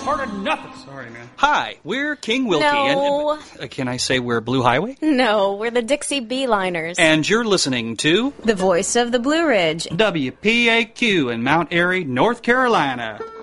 part of nothing. Sorry, man. Hi, we're King Wilkie. No. And, can I say we're Blue Highway? No, we're the Dixie Beeliners. And you're listening to the voice of the Blue Ridge. WPAQ in Mount Airy, North Carolina.